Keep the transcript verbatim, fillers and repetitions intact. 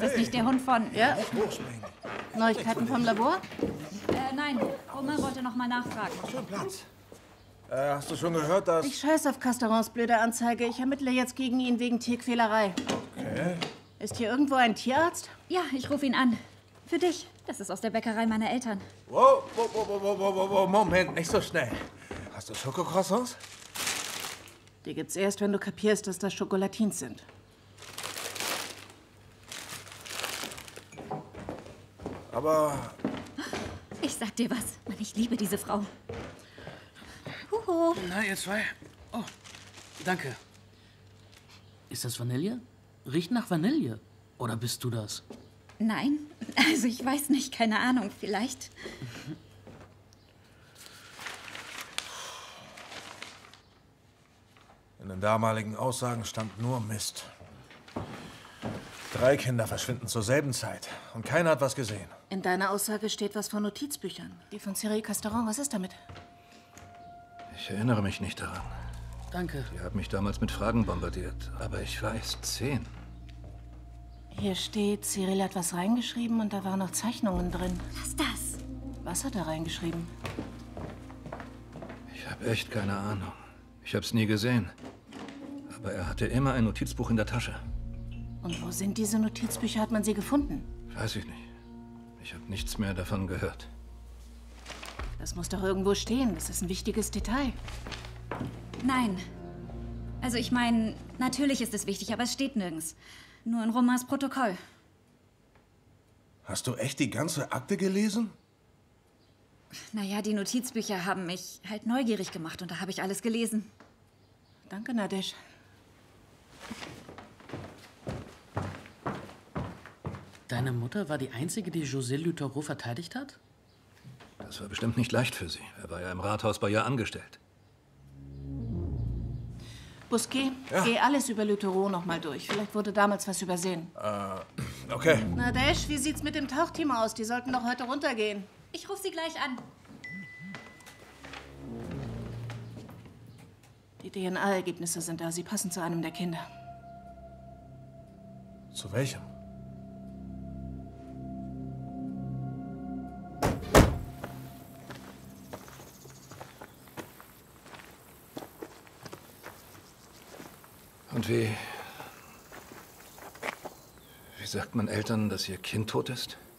Ist das nicht der Hund von... Ja. Hochspringen. Neuigkeiten vom Labor? Äh, nein. Romain wollte noch mal nachfragen. Schön Platz. Äh, hast du schon gehört, dass... Ich scheiß auf Castorons blöde Anzeige. Ich ermittle jetzt gegen ihn wegen Tierquälerei. Okay. Ist hier irgendwo ein Tierarzt? Ja, ich rufe ihn an. Für dich. Das ist aus der Bäckerei meiner Eltern. Wow, wow, wow, wow, wow, wow, wow, Moment, nicht so schnell. Hast du Schokocroissants? Die gibt's erst, wenn du kapierst, dass das Schokolatins sind. Aber... Ich sag dir was. Mann, ich liebe diese Frau. Huhu. Na, ihr zwei. Oh, danke. Ist das Vanille? Riecht nach Vanille. Oder bist du das? Nein, also ich weiß nicht, keine Ahnung, vielleicht. In den damaligen Aussagen stand nur Mist. Drei Kinder verschwinden zur selben Zeit und keiner hat was gesehen. In deiner Aussage steht was von Notizbüchern. Die von Cyril Castoron, was ist damit? Ich erinnere mich nicht daran. Danke. Die haben mich damals mit Fragen bombardiert, aber ich war erst zehn. Hier steht, Cyril hat was reingeschrieben und da waren noch Zeichnungen drin. Was ist das? Was hat er reingeschrieben? Ich habe echt keine Ahnung. Ich habe es nie gesehen. Aber er hatte immer ein Notizbuch in der Tasche. Und wo sind diese Notizbücher? Hat man sie gefunden? Weiß ich nicht. Ich habe nichts mehr davon gehört. Das muss doch irgendwo stehen. Das ist ein wichtiges Detail. Nein. Also ich meine, natürlich ist es wichtig, aber es steht nirgends. Nur in Romains Protokoll. Hast du echt die ganze Akte gelesen? Naja, die Notizbücher haben mich halt neugierig gemacht und da habe ich alles gelesen. Danke, Nadesh. Deine Mutter war die Einzige, die José Luthereau verteidigt hat? Das war bestimmt nicht leicht für sie. Er war ja im Rathaus bei ihr angestellt. Busquet, Ja. geh alles über Luthereau noch mal durch. Vielleicht wurde damals was übersehen. Äh, okay. Nadesh, wie sieht's mit dem Tauchteam aus? Die sollten doch heute runtergehen. Ich rufe sie gleich an. Die D N A-Ergebnisse sind da. Sie passen zu einem der Kinder. Zu welchem? Und wie... Wie sagt man Eltern, dass ihr Kind tot ist?